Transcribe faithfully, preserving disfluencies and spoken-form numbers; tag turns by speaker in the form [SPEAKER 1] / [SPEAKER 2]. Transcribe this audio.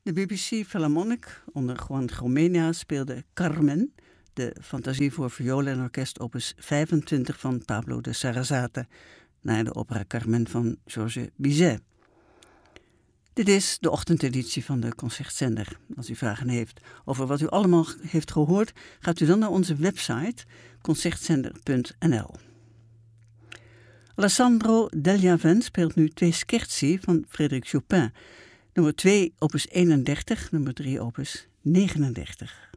[SPEAKER 1] De B B C Philharmonic onder Juan Gromenia speelde Carmen, de fantasie voor viool en orkest opus vijfentwintig van Pablo de Sarasate, naar de opera Carmen van Georges Bizet. Dit is de ochtendeditie van de Concertzender. Als u vragen heeft over wat u allemaal heeft gehoord, gaat u dan naar onze website concertzender punt n l. Alessandro Degliaven speelt nu twee scherzi van Frédéric Chopin. Nummer twee opus eenendertig, nummer drie opus negenendertig.